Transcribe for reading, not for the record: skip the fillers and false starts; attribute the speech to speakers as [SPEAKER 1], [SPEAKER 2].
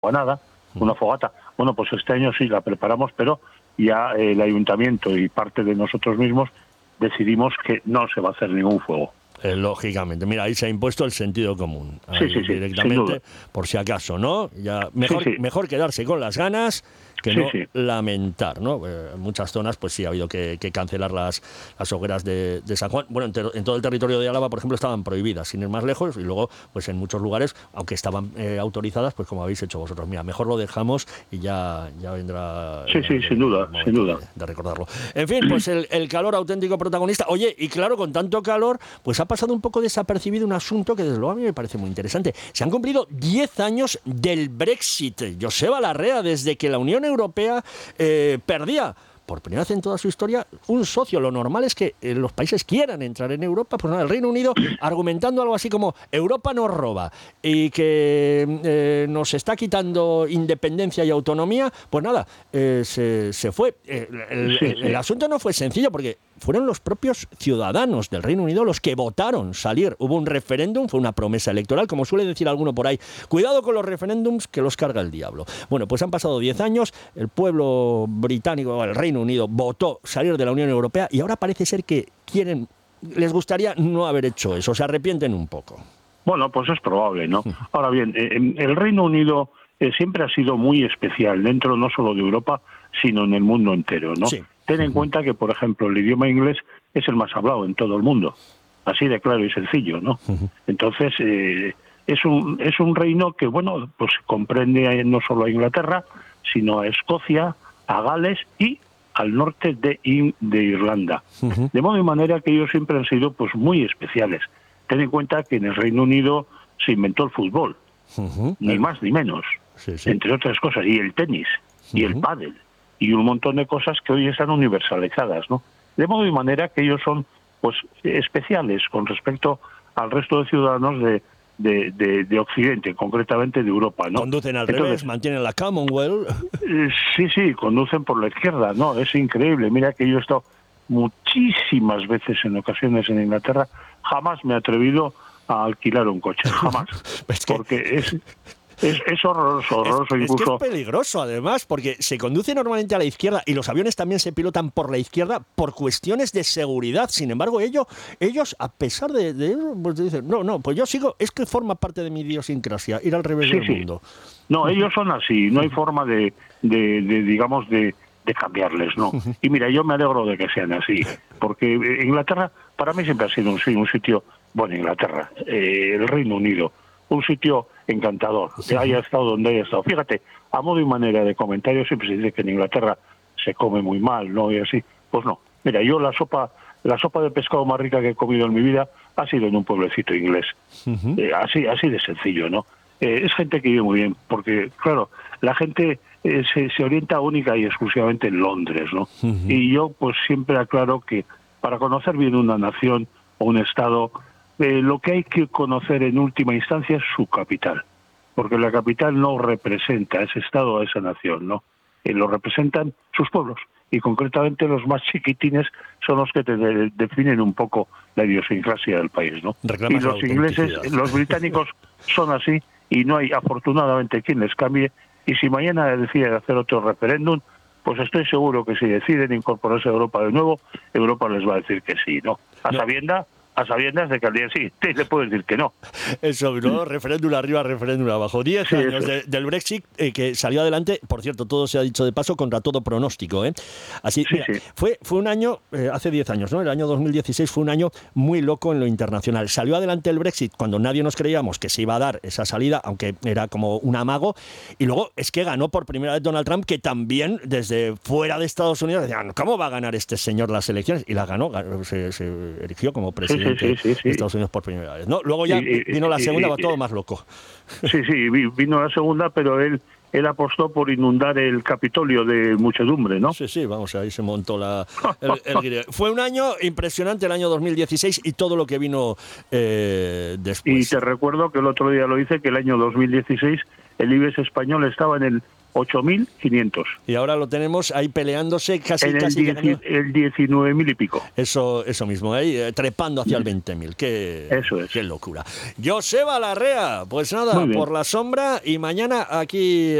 [SPEAKER 1] nada, una fogata. Bueno, pues este año sí la preparamos, pero ya el ayuntamiento y parte de nosotros mismos decidimos que no se va a hacer ningún fuego.
[SPEAKER 2] Lógicamente, mira, ahí se ha impuesto el sentido común.
[SPEAKER 1] Sí,
[SPEAKER 2] directamente, por si acaso, ¿no? Ya mejor quedarse con las ganas que no lamentar, ¿no? En muchas zonas, pues sí, ha habido que cancelar las hogueras de San Juan. Bueno, en todo el territorio de Álava, por ejemplo, estaban prohibidas, sin ir más lejos, y luego, pues en muchos lugares, aunque estaban autorizadas, pues como habéis hecho vosotros. Mira, mejor lo dejamos y ya vendrá...
[SPEAKER 1] Sí, sin duda.
[SPEAKER 2] De recordarlo. En fin, pues el calor auténtico protagonista. Oye, y claro, con tanto calor, pues ha pasado un poco desapercibido un asunto que desde luego a mí me parece muy interesante. Se han cumplido 10 años del Brexit. Joseba Larrea, desde que la Unión Europea perdía por primera vez en toda su historia un socio. Lo normal es que los países quieran entrar en Europa. Pues nada, el Reino Unido argumentando algo así como Europa nos roba y que nos está quitando independencia y autonomía, pues nada, se fue. El asunto no fue sencillo porque fueron los propios ciudadanos del Reino Unido los que votaron salir. Hubo un referéndum, fue una promesa electoral, como suele decir alguno por ahí. Cuidado con los referéndums que los carga el diablo. Bueno, pues han pasado 10 años, el pueblo británico, el Reino Unido, votó salir de la Unión Europea y ahora parece ser que les gustaría no haber hecho eso, se arrepienten un poco.
[SPEAKER 1] Bueno, pues es probable, ¿no? Ahora bien, el Reino Unido siempre ha sido muy especial, dentro no solo de Europa, sino en el mundo entero, ¿no?
[SPEAKER 2] Sí.
[SPEAKER 1] Ten en cuenta que, por ejemplo, el idioma inglés es el más hablado en todo el mundo, así de claro y sencillo, ¿no? Entonces, es un reino que, bueno, pues comprende no solo a Inglaterra, sino a Escocia, a Gales y al norte de Irlanda. De modo y manera que ellos siempre han sido pues muy especiales. Ten en cuenta que en el Reino Unido se inventó el fútbol, ni más ni menos, entre otras cosas, y el tenis, y el pádel, y un montón de cosas que hoy están universalizadas, ¿no? De modo y manera que ellos son pues especiales con respecto al resto de ciudadanos de Occidente, concretamente de Europa, ¿no?
[SPEAKER 2] Conducen al revés, mantienen la Commonwealth.
[SPEAKER 1] Sí, conducen por la izquierda, ¿no? Es increíble. Mira que yo he estado muchísimas veces en ocasiones en Inglaterra, jamás me he atrevido a alquilar un coche, jamás. Porque es horroroso, incluso...
[SPEAKER 2] Es que es peligroso, además, porque se conduce normalmente a la izquierda y los aviones también se pilotan por la izquierda por cuestiones de seguridad. Sin embargo, ellos a pesar de eso, pues dicen, no, pues yo sigo, es que forma parte de mi idiosincrasia, ir al revés del mundo.
[SPEAKER 1] No, ellos son así, no hay forma de cambiarles, ¿no? Y mira, yo me alegro de que sean así, porque Inglaterra, para mí siempre ha sido un sitio, bueno, Inglaterra, el Reino Unido, un sitio encantador, que haya estado donde haya estado. Fíjate, a modo y manera de comentario siempre se dice que en Inglaterra se come muy mal, ¿no? Y así, pues no. Mira, yo la sopa de pescado más rica que he comido en mi vida ha sido en un pueblecito inglés. Así de sencillo, ¿no? Es gente que vive muy bien, porque, claro, la gente se orienta única y exclusivamente en Londres, ¿no? Y yo, pues, siempre aclaro que para conocer bien una nación o un estado, lo que hay que conocer en última instancia es su capital, porque la capital no representa a ese estado, a esa nación, ¿no? Lo representan sus pueblos, y concretamente los más chiquitines son los que te definen un poco la idiosincrasia del país, ¿no? Y los ingleses, los británicos son así, y no hay afortunadamente quien les cambie, y si mañana deciden hacer otro referéndum, pues estoy seguro que si deciden incorporarse a Europa de nuevo, Europa les va a decir que sí, ¿no? A sabiendas de que al día siguiente le pueden decir que no.
[SPEAKER 2] Eso, ¿no? Referéndum arriba, referéndum abajo. 10 años del Brexit que salió adelante, por cierto, todo se ha dicho de paso, contra todo pronóstico, ¿eh? Así, mira, fue un año, hace 10 años, ¿no? El año 2016 fue un año muy loco en lo internacional. Salió adelante el Brexit cuando nadie nos creíamos que se iba a dar esa salida, aunque era como un amago, y luego es que ganó por primera vez Donald Trump, que también desde fuera de Estados Unidos decían, ¿cómo va a ganar este señor las elecciones? Y las ganó, se erigió como presidente. De Estados Unidos por primera vez, ¿no? Luego ya vino la segunda, va todo más loco.
[SPEAKER 1] Sí, vino la segunda, pero él apostó por inundar el Capitolio de muchedumbre, ¿no?
[SPEAKER 2] Sí, vamos, ahí se montó el Fue un año impresionante el año 2016 y todo lo que vino después.
[SPEAKER 1] Y te recuerdo que el otro día lo hice, que el año 2016 el IBEX español estaba en el 8.500.
[SPEAKER 2] Y ahora lo tenemos ahí peleándose casi
[SPEAKER 1] En el 19.000 y pico.
[SPEAKER 2] Eso mismo, ahí trepando hacia el 20.000.
[SPEAKER 1] Eso es.
[SPEAKER 2] Qué locura. Joseba Larrea, pues nada, por la sombra y mañana aquí